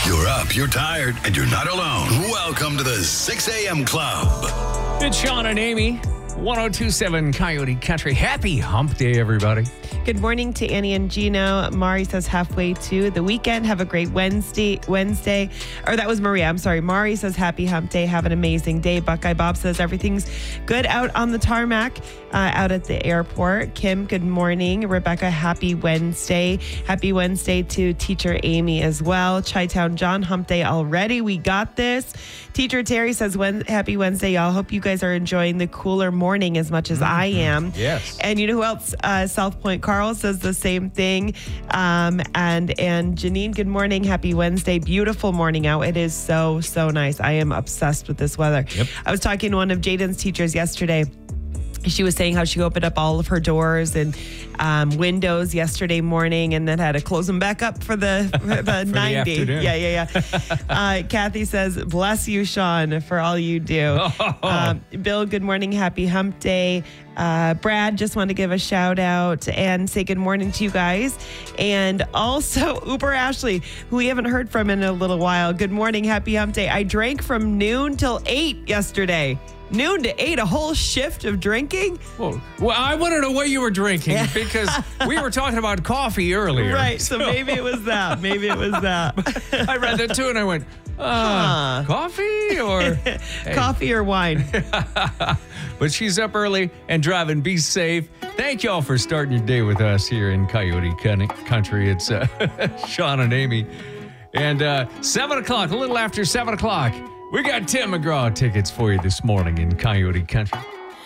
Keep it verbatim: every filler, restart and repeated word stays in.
You're up, you're tired, and you're not alone. Welcome to the six a.m. Club. It's Sean and Amy, one oh two point seven Coyote Country. Happy hump day, everybody. Good morning to Annie and Gino. Mari says halfway to the weekend. Have a great Wednesday. Wednesday. Or that was Maria. I'm sorry. Mari says happy hump day. Have an amazing day. Buckeye Bob says everything's good out on the tarmac, uh, out at the airport. Kim, good morning. Rebecca, happy Wednesday. Happy Wednesday to teacher Amy as well. Chi-Town John, hump day already. We got this. Teacher Terry says when, happy Wednesday, y'all. Hope you guys are enjoying the cooler morning as much as I am. Yes. And you know who else? Uh, South Point Carl says the same thing. Um, and and Janine, good morning. Happy Wednesday. Beautiful morning out. It is so, so nice. I am obsessed with this weather. Yep. I was talking to one of Jaden's teachers yesterday. She was saying how she opened up all of her doors and um, windows yesterday morning and then had to close them back up for the, for the For ninety. the yeah, yeah, yeah. uh, Kathy says, bless you, Sean, for all you do. Oh. Um, Bill, good morning. Happy hump day. Uh, Brad, just want to give a shout out and say good morning to you guys. And also Uber Ashley, who we haven't heard from in a little while. Good morning. Happy hump day. I drank from noon till eight yesterday. Noon to eight, a whole shift of drinking. Well, well, I want to know what you were drinking because we were talking about coffee earlier. Right, so maybe it was that. Maybe it was that. I read that too and I went, uh, Huh. coffee or hey. Coffee or wine? But she's up early and driving. Be safe. Thank y'all for starting your day with us here in Coyote Country. It's uh, Sean and Amy. And uh, seven o'clock, a little after seven o'clock, we got Tim McGraw tickets for you this morning in Coyote Country.